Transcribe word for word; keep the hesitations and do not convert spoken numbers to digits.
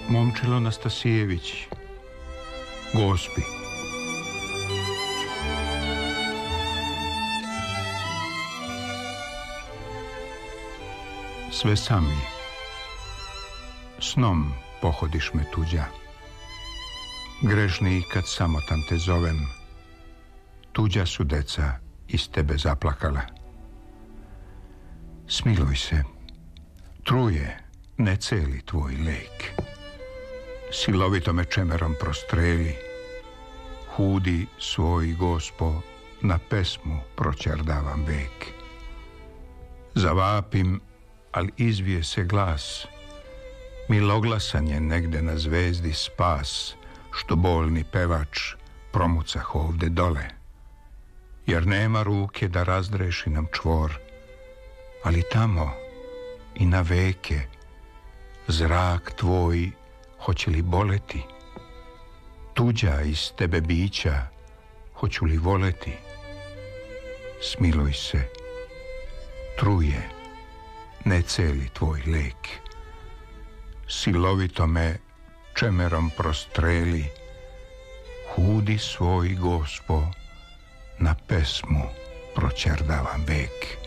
Momčilo Nastasijević, Gospi. Sve sami, snom pohodiš me tuđa. Grešni kad samotan te zovem, tuđa su deca iz tebe zaplakala. Smiluj se, truje ne celi tvoj lek. Silovito me čemerom prostreli, hudi svoj Gospo, na pesmu proćerdavam vek. Zavapim, al izvije se glas, miloglasan je negde na zvezdi spas, što bolni pevač promucah ovde dole. Jer nema ruke da razdreši nam čvor, ali tamo i na veke zrak tvoj hoće li boleti? Tuđa iz tebe bića hoću li voleti? Smiluj se, truje ne celi tvoj lek. Silovito me čemerom prostreli, hudi svoj Gospo, na pesmu proćerdavam vek.